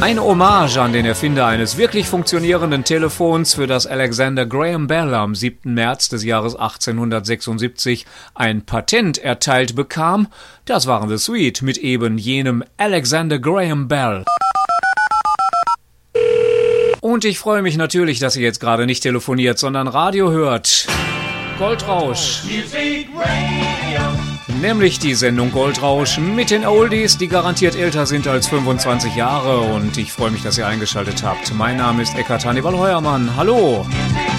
Eine Hommage an den Erfinder eines wirklich funktionierenden Telefons, für das Alexander Graham Bell am 7. März des Jahres 1876 ein Patent erteilt bekam, das waren The Sweet mit eben jenem Alexander Graham Bell. Und ich freue mich natürlich, dass ihr jetzt gerade nicht telefoniert, sondern Radio hört. Goldrausch. Nämlich die Sendung Goldrausch mit den Oldies, die garantiert älter sind als 25 Jahre. Und ich freue mich, dass ihr eingeschaltet habt. Mein Name ist Eckhard Hannibal Heuermann. Hallo.